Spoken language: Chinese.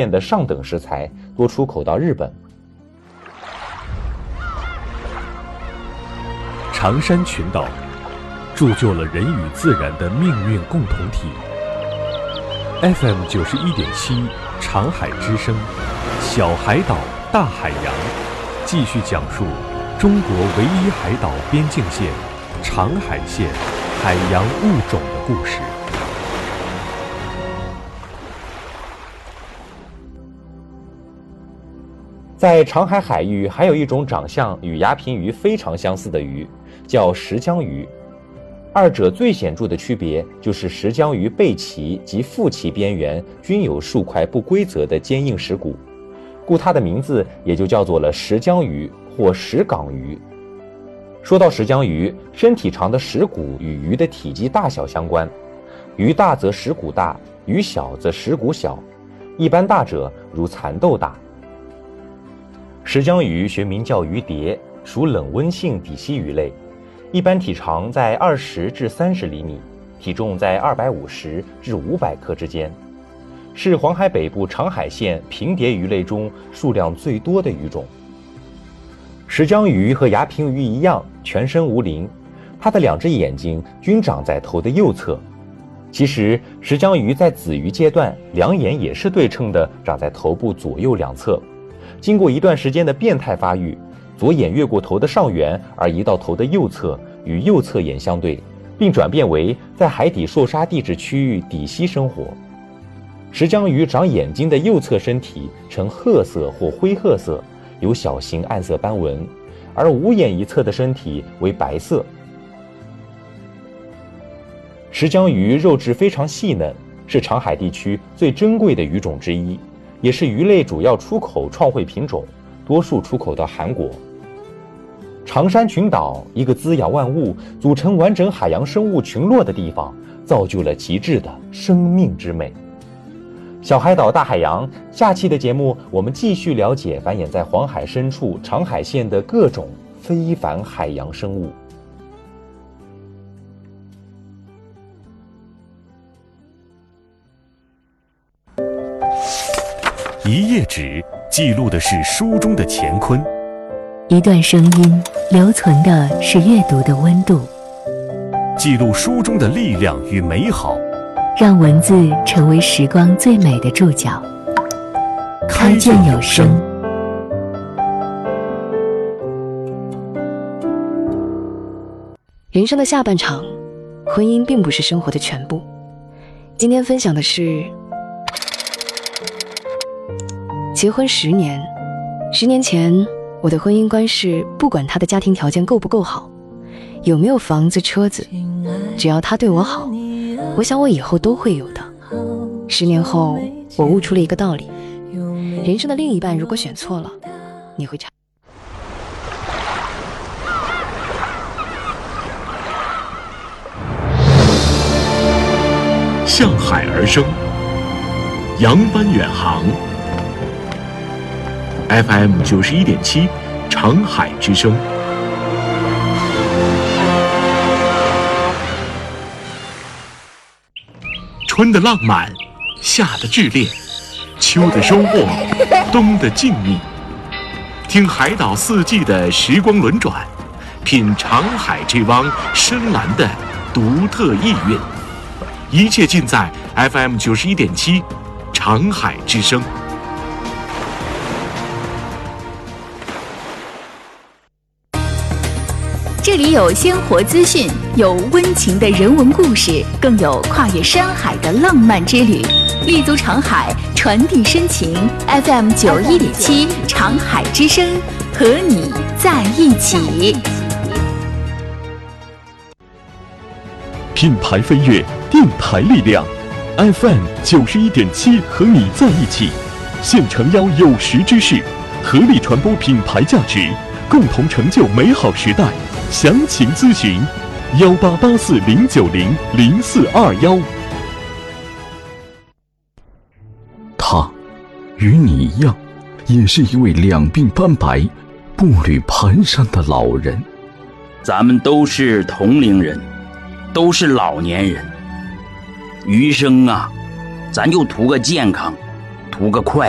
片的上等食材，多出口到日本。 长山群岛铸就了人与自然的命运共同体。FM 91.7长海之声，小海岛大海洋，继续讲述中国唯一海岛边境线长海县海洋物种的故事。 在长海海域还有一种长相与牙平鱼非常相似的鱼，叫石江鱼。二者最显著的区别就是石江鱼背鳍及腹鳍边缘均有数块不规则的坚硬石骨，故它的名字也就叫做了石江鱼或石港鱼。说到石江鱼，身体长的石骨与鱼的体积大小相关，鱼大则石骨大，鱼小则石骨小，一般大者如蚕豆大。石江鱼学名叫鱼蝶，属冷温性底栖鱼类，一般体长在20至30厘米，体重在250至500克之间，是黄海北部长海县平蝶鱼类中数量最多的鱼种。石江鱼和牙平鱼一样，全身无鳞，它的2只眼睛均长在头的右侧。其实石江鱼在子鱼阶段，2眼也是对称的，长在头部左右两侧。经过一段时间的变态发育，左眼越过头的上缘而移到头的右侧，与右侧眼相对，并转变为在海底受沙地质区域底栖生活。石江鱼长眼睛的右侧身体呈褐色或灰褐色，有小型暗色斑纹，而无眼一侧的身体为白色。石江鱼肉质非常细嫩，是长海地区最珍贵的鱼种之一，也是鱼类主要出口创汇品种，多数出口到韩国。长山群岛，一个滋养万物、组成完整海洋生物群落的地方，造就了极致的生命之美。小海岛大海洋，下期的节目我们继续了解繁衍在黄海深处长海县的各种非凡海洋生物。 一页纸记录的是书中的乾坤， 一段声音留存的是阅读的温度， 记录书中的力量与美好， 让文字成为时光最美的注脚。开卷有声。 人生的下半场，婚姻并不是生活的全部。今天分享的是结婚10年，10年前我的婚姻观是，不管他的家庭条件够不够好，有没有房子车子，只要他对我好，我想我以后都会有的。10年后我悟出了一个道理，人生的另一半如果选错了，你会向海而生，扬帆远航。FM 91.7长海之声。春的浪漫，夏的炽烈，秋的收获，冬的静谧。听海岛4季的时光轮转，品长海这汪深蓝的独特意蕴。一切尽在 FM 91.7长海之声。 这里有鲜活资讯，有温情的人文故事，更有跨越山海的浪漫之旅。立足长海，传递深情。FM 91.7长海之声，和你在一起。 品牌飞跃，电台力量。FM 91.7和你在一起，现诚邀有识之士，合力传播品牌价值，共同成就美好时代。详情咨询188409000421。 他与你一样，也是一位两鬓斑白、步履蹒跚的老人。 咱们都是同龄人，都是老年人，余生啊，咱就图个健康，图个快